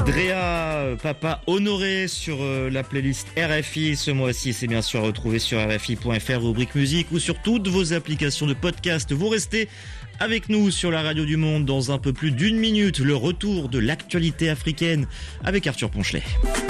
Drea, Papa Honoré sur la playlist RFI ce mois-ci. C'est bien sûr retrouvé sur RFI.fr, rubrique musique ou sur toutes vos applications de podcast. Vous restez avec nous sur la radio du monde dans un peu plus d'une minute. Le retour de l'actualité africaine avec Arthur Ponchelet.